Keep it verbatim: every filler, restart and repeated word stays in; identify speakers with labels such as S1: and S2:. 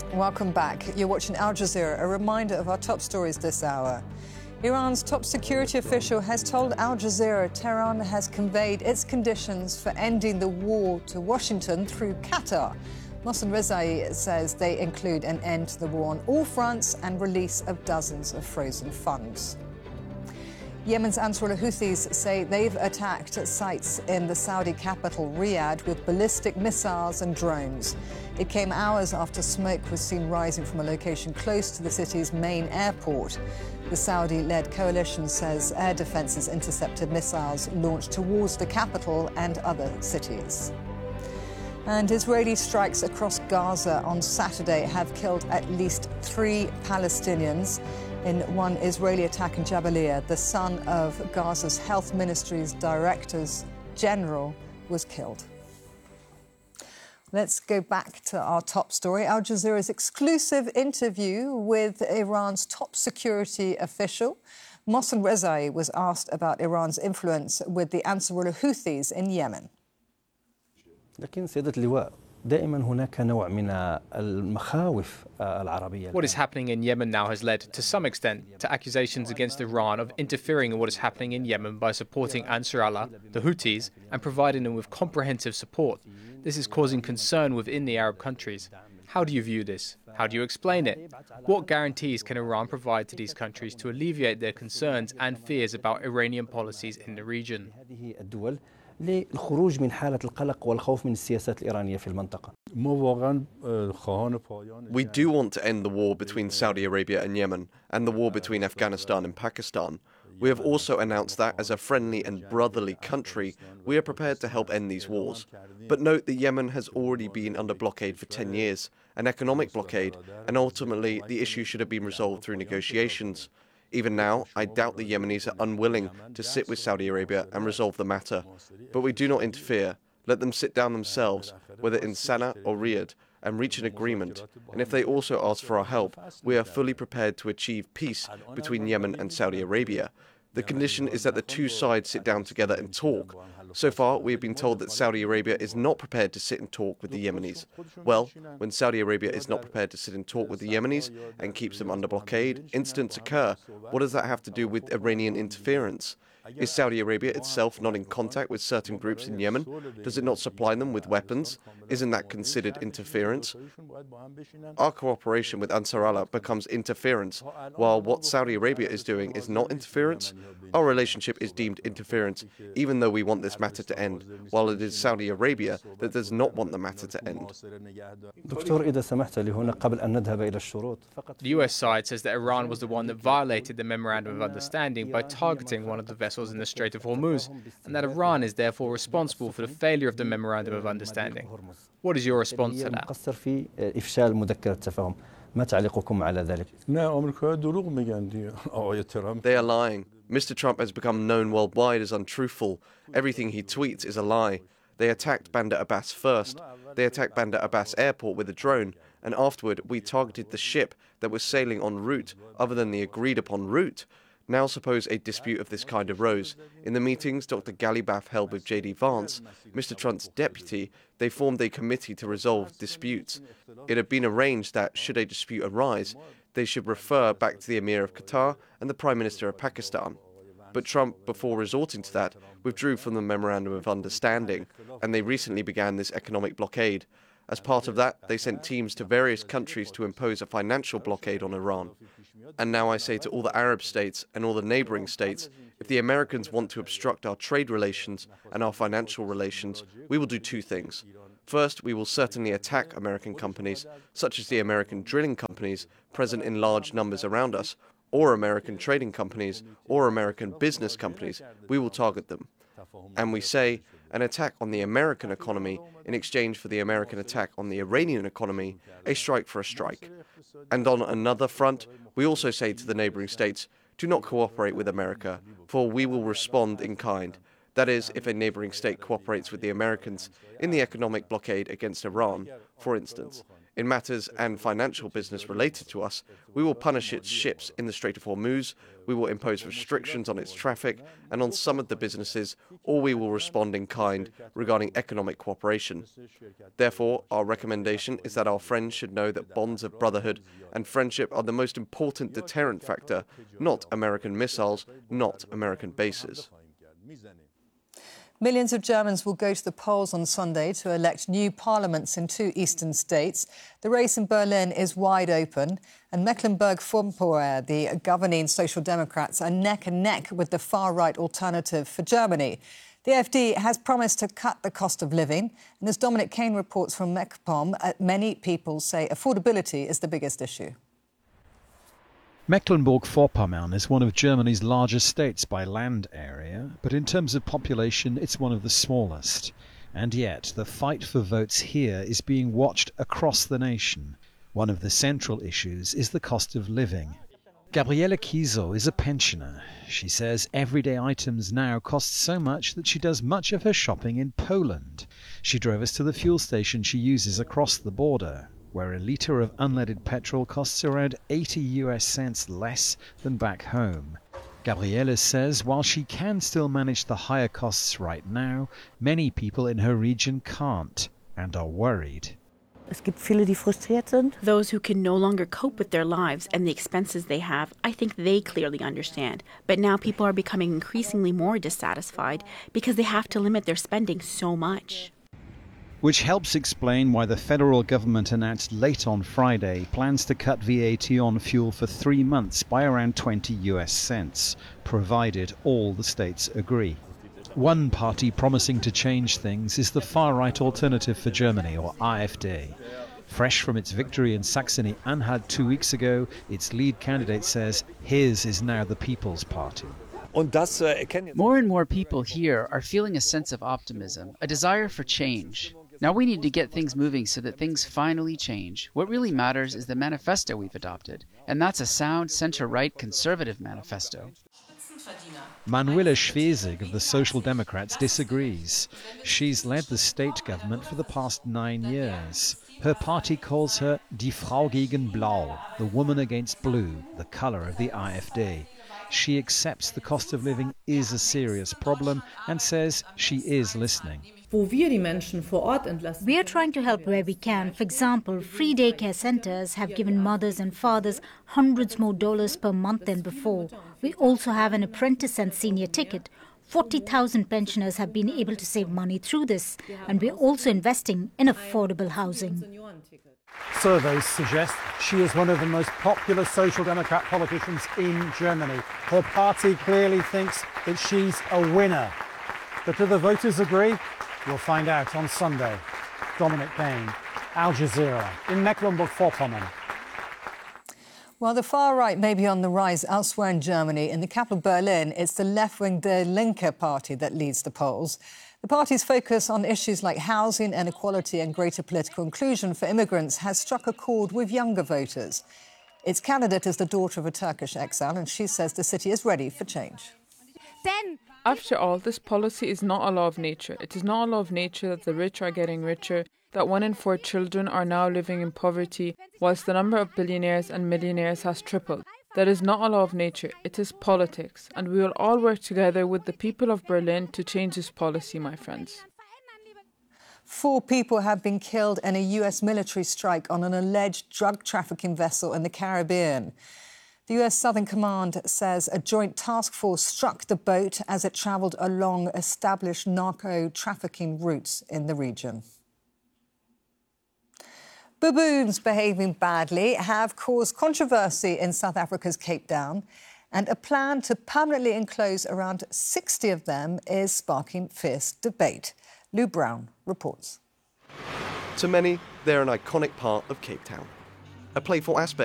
S1: Welcome back. You're watching Al Jazeera, a reminder of our top stories this hour. Iran's top security official has told Al Jazeera Tehran has conveyed its conditions for ending the war to Washington through Qatar. Mohsen Rezaei says they include an end to the war on all fronts and release of dozens of frozen funds. Yemen's Ansarullah Houthis say they've attacked sites in the Saudi capital, Riyadh, with ballistic missiles and drones. It came hours after smoke was seen rising from a location close to the city's main airport. The Saudi-led coalition says air defences intercepted missiles launched towards the capital and other cities. And Israeli strikes across Gaza on Saturday have killed at least three Palestinians. In one Israeli attack in Jabalia, the son of Gaza's health ministry's director's general was killed. Let's go back to our top story. Al Jazeera's exclusive interview with Iran's top security official. Mohsen Rezaei was asked about Iran's influence with the Ansarullah Houthis in Yemen.
S2: لكن سيادة اللواء دائما هناك نوع من المخاوف العربية.
S3: What is happening in Yemen now has led, to some extent, to accusations against Iran of interfering in what is happening in Yemen by supporting Ansar Allah, the Houthis, and providing them with comprehensive support. This is causing concern within the Arab countries. How do you view this? How do you explain it? What guarantees can Iran provide to these countries to alleviate their concerns and fears about Iranian policies in the region?
S2: للخروج من حالة القلق والخوف من السياسات الإيرانية في المنطقة.
S4: We do want to end the war between Saudi Arabia and Yemen and the war between Afghanistan and Pakistan. We have also announced that as a friendly and brotherly country, we are prepared to help end these wars. But note that Yemen has already been under blockade for ten years, an economic blockade, and ultimately the issue should have been resolved through negotiations. Even now, I doubt the Yemenis are unwilling to sit with Saudi Arabia and resolve the matter. But we do not interfere. Let them sit down themselves, whether in Sana'a or Riyadh, and reach an agreement. And if they also ask for our help, we are fully prepared to achieve peace between Yemen and Saudi Arabia. The condition is that the two sides sit down together and talk. So far, we have been told that Saudi Arabia is not prepared to sit and talk with the Yemenis. Well, when Saudi Arabia is not prepared to sit and talk with the Yemenis and keeps them under blockade, incidents occur. What does that have to do with Iranian interference? Is Saudi Arabia itself not in contact with certain groups in Yemen? Does it not supply them with weapons? Isn't that considered interference? Our cooperation with Ansar Allah becomes interference, while what Saudi Arabia is doing is not interference. Our relationship is deemed interference, even though we want this matter to end, while it is Saudi Arabia that does not want the matter to end.
S3: The U S side says that Iran was the one that violated the Memorandum of Understanding by targeting one of the vessels in the Strait of Hormuz, and that Iran is therefore responsible for the failure of the Memorandum of Understanding. What is your response to that?
S4: They are lying. Mister Trump has become known worldwide as untruthful. Everything he tweets is a lie. They attacked Bandar Abbas first. They attacked Bandar Abbas airport with a drone, and afterward we targeted the ship that was sailing en route other than the agreed upon route. Now suppose a dispute of this kind arose. In the meetings Doctor Ghalibaf held with J D Vance, Mister Trump's deputy, they formed a committee to resolve disputes. It had been arranged that, should a dispute arise, they should refer back to the Emir of Qatar and the Prime Minister of Pakistan. But Trump, before resorting to that, withdrew from the Memorandum of Understanding, and they recently began this economic blockade. As part of that, they sent teams to various countries to impose a financial blockade on Iran. And now I say to all the Arab states and all the neighboring states, if the Americans want to obstruct our trade relations and our financial relations, we will do two things. First, we will certainly attack American companies, such as the American drilling companies present in large numbers around us, or American trading companies, or American business companies. We will target them. And we say, an attack on the American economy in exchange for the American attack on the Iranian economy, a strike for a strike. And on another front, we also say to the neighboring states, do not cooperate with America, for we will respond in kind. That is, if a neighboring state cooperates with the Americans in the economic blockade against Iran, for instance. In matters and financial business related to us, we will punish its ships in the Strait of Hormuz, we will impose restrictions on its traffic and on some of the businesses, or we will respond in kind regarding economic cooperation. Therefore, our recommendation is that our friends should know that bonds of brotherhood and friendship are the most important deterrent factor, not American missiles, not American bases.
S1: Millions of Germans will go to the polls on Sunday to elect new parliaments in two eastern states. The race in Berlin is wide open, and Mecklenburg-Vorpommern, the governing Social Democrats, are neck and neck with the far-right Alternative for Germany. The A f D has promised to cut the cost of living, and as Dominic Kane reports from MacPom, many people say affordability is the biggest issue.
S5: Mecklenburg-Vorpommern is one of Germany's largest states by land area, but in terms of population it's one of the smallest. And yet the fight for votes here is being watched across the nation. One of the central issues is the cost of living. Gabriele Kiesel is a pensioner. She says everyday items now cost so much that she does much of her shopping in Poland. She drove us to the fuel station she uses across the border, where a litre of unleaded petrol costs around eighty U S cents less than back home. Gabriele says while she can still manage the higher costs right now, many people in her region can't and are worried.
S6: Those who can no longer cope with their lives and the expenses they have, I think they clearly understand. But now people are becoming increasingly more dissatisfied because they have to limit their spending so much.
S5: Which helps explain why the federal government announced late on Friday plans to cut V A T on fuel for three months by around twenty U S cents, provided all the states agree. One party promising to change things is the far-right Alternative for Germany, or A f D. Fresh from its victory in Saxony-Anhalt two weeks ago, its lead candidate says his is now the People's Party.
S7: More and more people here are feeling a sense of optimism, a desire for change. Now we need to get things moving so that things finally change. What really matters is the manifesto we've adopted, and that's a sound center-right conservative manifesto.
S5: Manuela Schwesig of the Social Democrats disagrees. She's led the state government for the past nine years. Her party calls her Die Frau gegen Blau, the woman against blue, the colour of the A f D. She accepts the cost of living is a serious problem and says she is listening.
S8: We are trying to help where we can. For example, free daycare centers have given mothers and fathers hundreds more dollars per month than before. We also have an apprentice and senior ticket. forty thousand pensioners have been able to save money through this, and we're also investing in affordable housing.
S9: Surveys suggest she is one of the most popular Social Democrat politicians in Germany. Her party clearly thinks that she's a winner. But do the voters agree? We'll find out on Sunday. Dominic Kane, Al Jazeera, in Mecklenburg-Vorpommern.
S1: While the far right may be on the rise elsewhere in Germany, in the capital Berlin, it's the left-wing Die Linke party that leads the polls. The party's focus on issues like housing, inequality and greater political inclusion for immigrants has struck a chord with younger voters. Its candidate is the daughter of a Turkish exile, and she says the city is ready for change.
S10: After all, this policy is not a law of nature. It is not a law of nature that the rich are getting richer, that one in four children are now living in poverty, whilst the number of billionaires and millionaires has tripled. That is not a law of nature, it is politics, and we will all work together with the people of Berlin to change this policy, my friends.
S1: Four people have been killed in a U S military strike on an alleged drug trafficking vessel in the Caribbean. The U S Southern Command says a joint task force struck the boat as it travelled along established narco-trafficking routes in the region. Baboons behaving badly have caused controversy in South Africa's Cape Town, and a plan to permanently enclose around sixty of them is sparking fierce debate. Lou Brown reports.
S4: To many, they're an iconic part of Cape Town. A playful aspect